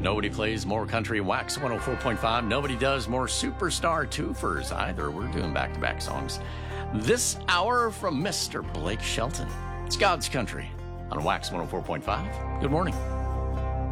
Nobody plays more country Wax 104.5. Nobody does more superstar twofers either. We're doing back-to-back songs. This hour from Mr. Blake Shelton. It's God's Country on Wax 104.5. Good morning.